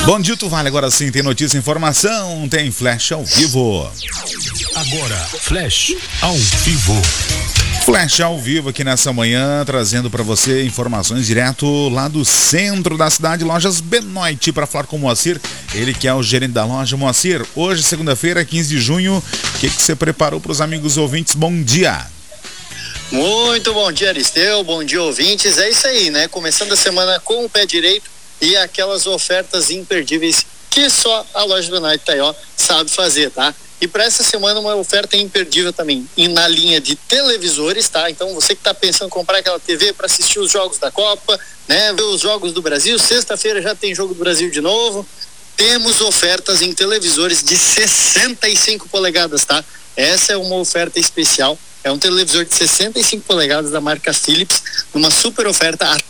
Bom dia, tu vale. Agora sim, tem notícia e informação, tem Flash ao vivo. Agora, Flash ao vivo. Flash ao vivo aqui nessa manhã, trazendo para você informações direto lá do centro da cidade, Lojas Benoit, para falar com o Moacir, ele que é o gerente da loja. Moacir, hoje, segunda-feira, 15 de junho, o que você preparou para os amigos ouvintes? Bom dia. Muito bom dia, Aristeu, bom dia, ouvintes. É isso aí, né? Começando a semana com o pé direito e aquelas ofertas imperdíveis que só a Loja Benoit Taió sabe fazer, tá? E para essa semana uma oferta imperdível também, e na linha de televisores, tá? Então você que está pensando em comprar aquela TV para assistir os jogos da Copa, né? Ver os jogos do Brasil, sexta-feira já tem jogo do Brasil de novo. Temos ofertas em televisores de 65 polegadas, tá? Essa é uma oferta especial. É um televisor de 65 polegadas da marca Philips, numa super oferta a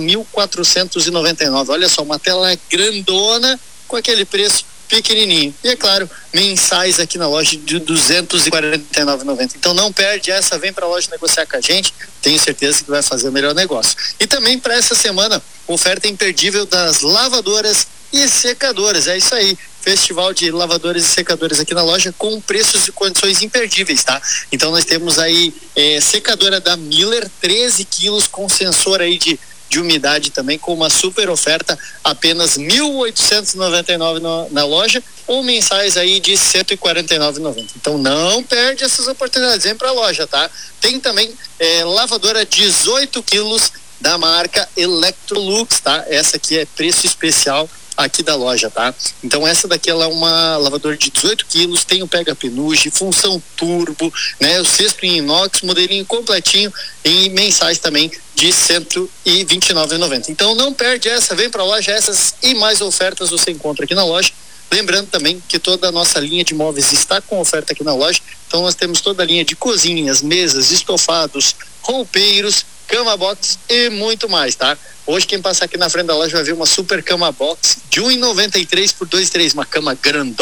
3.499. Olha só, uma tela grandona com aquele preço pequenininho. E é claro, mensais aqui na loja de R$ 249,90. Então não perde essa, vem para a loja negociar com a gente. Tenho certeza que vai fazer o melhor negócio. E também para essa semana, oferta imperdível das lavadoras e secadoras. É isso aí. Festival de lavadoras e secadores aqui na loja com preços e condições imperdíveis, tá? Então nós temos aí secadora da Miller, 13 quilos com sensor aí de umidade também, com uma super oferta, apenas R$ 1.899 na loja, ou mensais aí de R$ 149,90. Então não perde essas oportunidades, vem pra loja, tá? Tem também lavadora 18 quilos da marca Electrolux, tá? Essa aqui é preço especial aqui da loja, tá? Então essa daqui ela é uma lavadora de 18 quilos, tem o pega-penugem, função turbo, né? O cesto em inox, modelinho completinho, em mensais também de R$ 129,90. Então não perde essa, vem pra loja, essas e mais ofertas você encontra aqui na loja. Lembrando também que toda a nossa linha de móveis está com oferta aqui na loja, então nós temos toda a linha de cozinhas, mesas, estofados, roupeiros, cama box e muito mais, tá? Hoje quem passar aqui na frente da loja vai ver uma super cama box de R$ 1,93 por R$ 2,3, uma cama grandona.